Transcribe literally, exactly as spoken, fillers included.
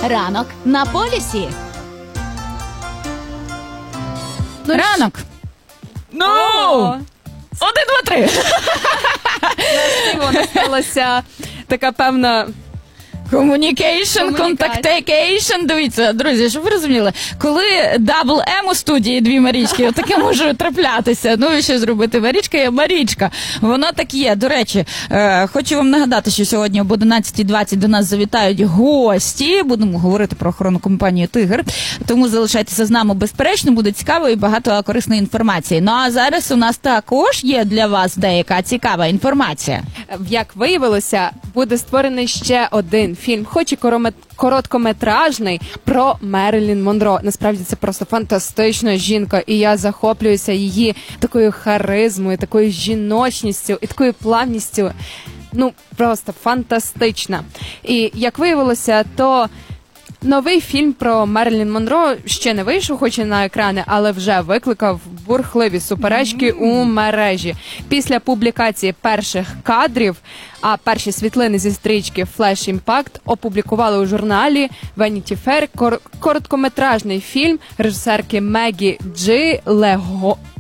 Ранок на полюсі. Ну, Ранок. Ну! Ого. Один, два, три. Вона сталася така певна... Communication, Комунікація. contactation. Дивіться, друзі, щоб ви розуміли, коли дабл М у студії дві Марічки, отаке може траплятися. Ну і що зробити? Марічка є Марічка. Воно так є. До речі, е, хочу вам нагадати, що сьогодні об одинадцятій двадцять до нас завітають гості. Будемо говорити про охоронну компанію «Тигр». Тому залишайтеся з нами, безперечно, буде цікаво і багато корисної інформації. Ну а зараз у нас також є для вас деяка цікава інформація. Як виявилося, буде створений ще один фільм, хоч і коромет- короткометражний, про Мерлін Монро. Насправді це просто фантастична жінка, і я захоплююся її такою харизмою, такою жіночністю і такою плавністю. Ну, просто фантастична. І як виявилося, то новий фільм про Мерлін Монро ще не вийшов, хоч і на екрани, але вже викликав бурхливі суперечки mm. у мережі. Після публікації перших кадрів, а перші світлини зі стрічки Flash Impact опублікували у журналі Vanity Fair кор- короткометражний фільм режисерки Мегі Джі Лего...